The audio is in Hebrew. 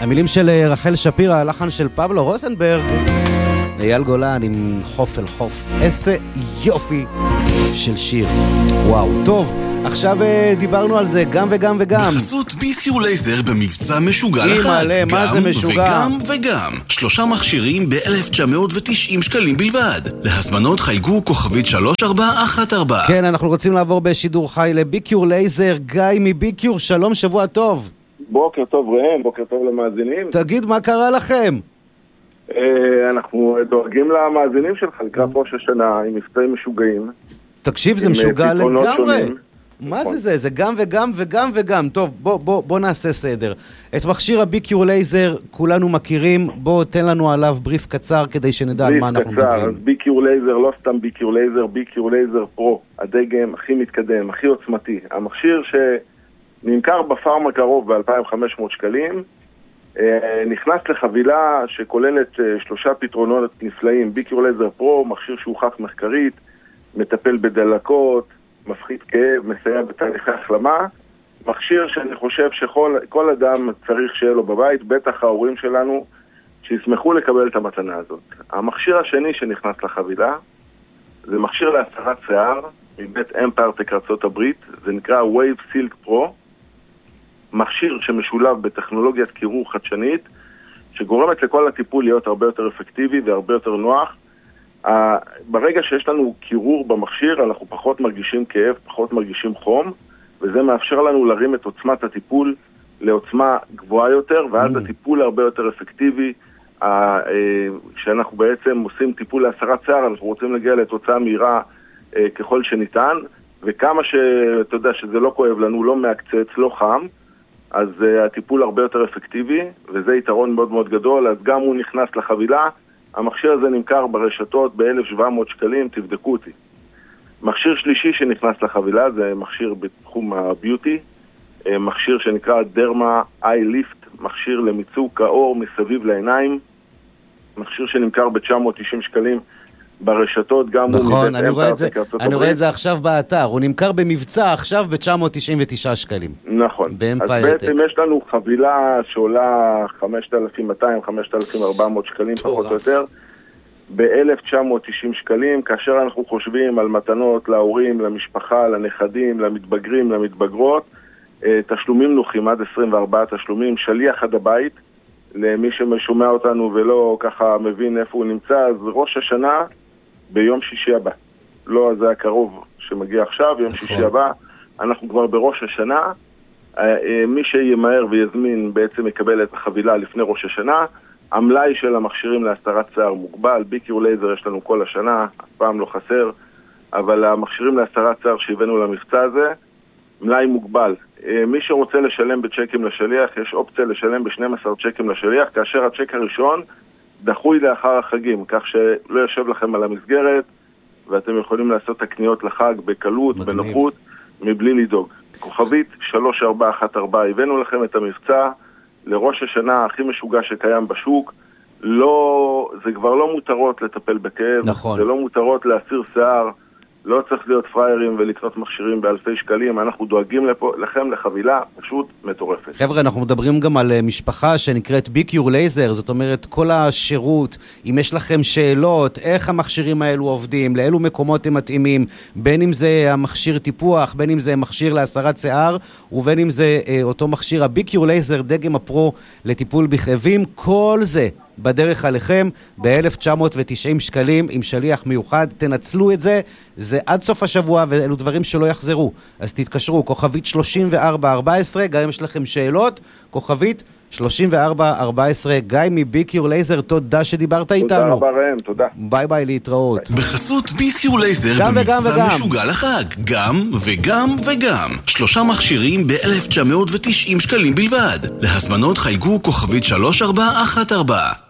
המילים של רחל שפירא, הלחן של פבלו רוזנברג, אייל גולן עם חוף אל חוף. איזה יופי של שיר. וואו, טוב, עכשיו דיברנו על זה גם וגם וגם. בחסות BQ לייזר במבצע משוגע לחג. מה זה משוגע? וגם וגם. 3 מכשירים ב-1,990 שקלים בלבד. להזמנות חייגו כוכבית 3414. כן, אנחנו רוצים לעבור בשידור חי ל-BQ לייזר. גיא מ-BQ, שלום, שבוע טוב. בוקר טוב ראם, בוקר טוב למאזינים. תגיד, מה קרה לכם? אנחנו דואגים למאזינים שלך לקראת ראש השנה עם מבצעים משוגעים. תקשיב, זה משוגע לגמרי. מה זה? זה גם וגם וגם וגם. טוב, בוא נעשה סדר. את מכשיר ה-BQ לייזר כולנו מכירים. בוא תן לנו עליו בריף קצר כדי שנדע על מה אנחנו מדברים. BQ לייזר, לא סתם BQ לייזר, BQ לייזר פרו, הדגם הכי מתקדם, הכי עוצמתי. המכשיר שנמכר בפארם הקרוב ב-2,500 שקלים, נכנס לחבילה שכוללת 3 פתרונות נפלאים. BQ לייזר פרו, מכשיר שהוכח מחקרית, מטפל בדלקות, מפחית כאב, מסייע בתהליכי החלמה. מכשיר שאני חושב שכל אדם צריך שיהיה לו בבית, בטח ההורים שלנו, שישמחו לקבל את המתנה הזאת. המכשיר השני שנכנס לחבילה, זה מכשיר להסרת שיער, מבית אמפרטק ארצות הברית, זה נקרא Wave Silk Pro, מכשיר שמשולב בטכנולוגיית קירור חדשנית, שגורמת לכל הטיפול להיות הרבה יותר אפקטיבי והרבה יותר נוח. ברגע שיש לנו קירור במכשיר, אנחנו פחות מרגישים כאב, פחות מרגישים חום, וזה מאפשר לנו להרים את עוצמת הטיפול לעוצמה גבוהה יותר, ואז הטיפול הרבה יותר אפקטיבי. כשאנחנו בעצם עושים טיפול להסרת שיער, אנחנו רוצים להגיע לתוצאה מהירה ככל שניתן, וכמה שאתה יודע שזה לא כואב לנו, לא מעקצץ, לא חם, אז הטיפול הרבה יותר אפקטיבי, וזה יתרון מאוד מאוד גדול. אז גם הוא נכנס לחבילה. המכשיר הזה נמכר ברשתות ב-1,700 שקלים, תבדקו אותי. מכשיר שלישי שנכנס לחבילה זה מכשיר בתחום הביוטי, מכשיר שנקרא דרמה איי ליפט, מכשיר למיצוק האור מסביב לעיניים, מכשיר שנמכר ב-990 שקלים ברשתות, גם נכון, אני רואה את זה עכשיו באתר, הוא נמכר במבצע עכשיו ב-999 שקלים. נכון, אז בעצם יש לנו חבילה שעולה 5,200, 5,400 שקלים פחות או יותר, ב-1,990 שקלים, כאשר אנחנו חושבים על מתנות להורים, למשפחה, לנכדים, למתבגרים, למתבגרות, תשלומים נוחים עד 24 תשלומים, שליח עד הבית, למי ששומע אותנו ולא ככה מבין איפה הוא נמצא, אז ראש השנה ביום שישי הבא. לא, זה הקרוב שמגיע עכשיו, יום שישי הבא, אנחנו כבר בראש השנה. מי שימהר ויזמין בעצם יקבל את החבילה לפני ראש השנה. המלאי של המכשירים להסתרת שיער מוגבל, BQ לייזר יש לנו כל השנה, אף פעם לא חסר, אבל המכשירים להסתרת שיער שהבאנו למבצע הזה, מלאי מוגבל. מי שרוצה לשלם בצ'קים לשליח, יש אופציה לשלם ב-12 צ'קים לשליח, כאשר הצ'ק הראשון דחוי לאחר החגים, כך שלא יושב לכם על המסגרת, ואתם יכולים לעשות את הקניות לחג בקלות, בנוחות, מבלי לדאוג. כוכבית 3414, הבאנו לכם את המבצע לראש השנה הכי משוגע שקיים בשוק. לא, זה כבר לא מותרות לטפל בכאב, נכון. זה לא מותרות להסיר שיער, לא צריך להיות פריירים ולקנות מכשירים באלפי שקלים, אנחנו דואגים לכם לחבילה פשוט מטורפת. חבר'ה, אנחנו מדברים גם על משפחה שנקראת BQ לייזר, זאת אומרת כל השירות, אם יש לכם שאלות, איך המכשירים האלו עובדים, לאילו מקומות הם מתאימים, בין אם זה המכשיר טיפוח, בין אם זה מכשיר להסרת שיער, ובין אם זה אותו מכשיר ה-BQ לייזר, דגם הפרו לטיפול בכאבים, כל זה בדרך עליכם ב-1,990 שקלים עם שליח מיוחד. תנצלו את זה, זה עד סוף השבוע ואלו דברים שלא יחזרו, אז תתקשרו, כוכבית 3414, גם אם יש לכם שאלות, כוכבית 3414. גיא מ-BQ לייזר, תודה שדיברת איתנו. תודה רבה ראם, תודה. ביי ביי, להתראות. בחסות BQ לייזר במבצע משוגע לחג, גם וגם וגם 3 מכשירים ב-1,990 שקלים בלבד. להזמנות חייגו כוכבית 3414.